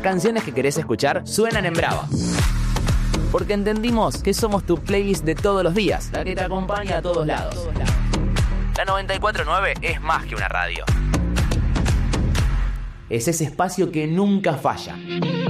canciones que querés escuchar suenan en Brava. Porque entendimos que somos tu playlist de todos los días, la que te acompaña a todos lados. La 94.9 es más que una radio. Es ese espacio que nunca falla.